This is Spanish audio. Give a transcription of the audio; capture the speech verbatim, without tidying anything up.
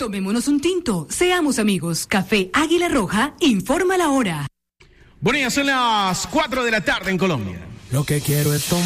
Tomémonos un tinto, seamos amigos. Café Águila Roja, informa la hora. Bueno, ya son las cuatro de la tarde en Colombia. Lo que quiero es tomar.